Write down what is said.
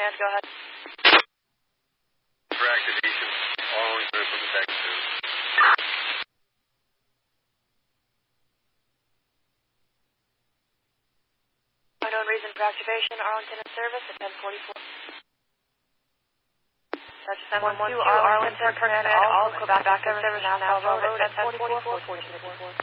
command, go ahead. For activation, Arlington from the back to. Unknown reason for activation, Arlington in service at 1044. That's 712, Arlington, command, all Quebec back in service, Nassau Road at 1044.